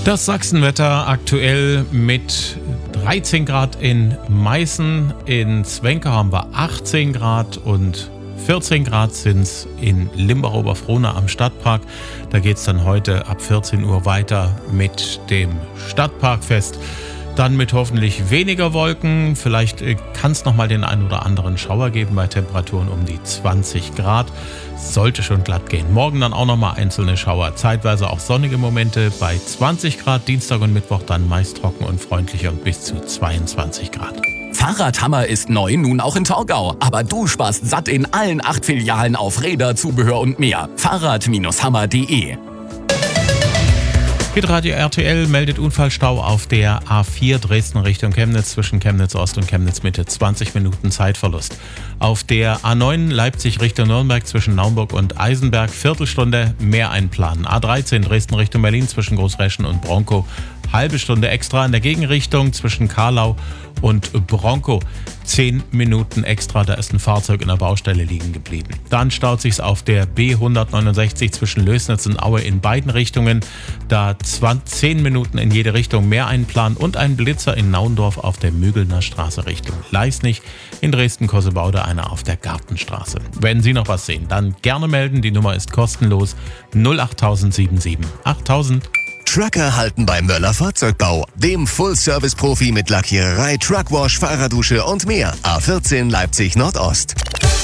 Das Sachsenwetter aktuell mit 13 Grad in Meißen, in Zwenke haben wir 18 Grad und 14 Grad sind es in Limbach-Oberfrohna am Stadtpark. Da geht es dann heute ab 14 Uhr weiter mit dem Stadtparkfest. Dann mit hoffentlich weniger Wolken. Vielleicht kann es nochmal den einen oder anderen Schauer geben bei Temperaturen um die 20 Grad. Sollte schon glatt gehen. Morgen dann auch nochmal einzelne Schauer. Zeitweise auch sonnige Momente bei 20 Grad. Dienstag und Mittwoch dann meist trocken und freundlicher und bis zu 22 Grad. Fahrradhammer ist neu, nun auch in Torgau. Aber du sparst satt in allen 8 Filialen auf Räder, Zubehör und mehr. Fahrrad-hammer.de. Hitradio RTL meldet Unfallstau auf der A4 Dresden Richtung Chemnitz zwischen Chemnitz Ost und Chemnitz Mitte. 20 Minuten Zeitverlust. Auf der A9 Leipzig Richtung Nürnberg zwischen Naumburg und Eisenberg. Viertelstunde mehr einplanen. A13 Dresden Richtung Berlin zwischen Großreschen und Bronkow. Halbe Stunde extra in der Gegenrichtung zwischen Karlau und Bronkow. 10 Minuten extra, da ist ein Fahrzeug in der Baustelle liegen geblieben. Dann staut sich's auf der B169 zwischen Lößnitz und Aue in beiden Richtungen. Da 10 Minuten in jede Richtung mehr einplanen und ein Blitzer in Naundorf auf der Mügelner Straße Richtung Leisnig. In Dresden-Kossebaude einer auf der Gartenstraße. Wenn Sie noch was sehen, dann gerne melden. Die Nummer ist kostenlos 08077 8000. Trucker halten bei Möller Fahrzeugbau, dem Full-Service-Profi mit Lackiererei, Truckwash, Fahrerdusche und mehr. A14 Leipzig Nordost.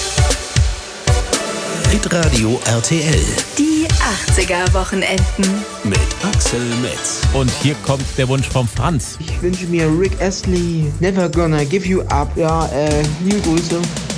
Hitradio RTL. Die 80er-Wochenenden. Mit Axel Metz. Und hier kommt der Wunsch vom Franz. Ich wünsche mir Rick Astley, Never Gonna Give You Up. Ja, liebe Grüße.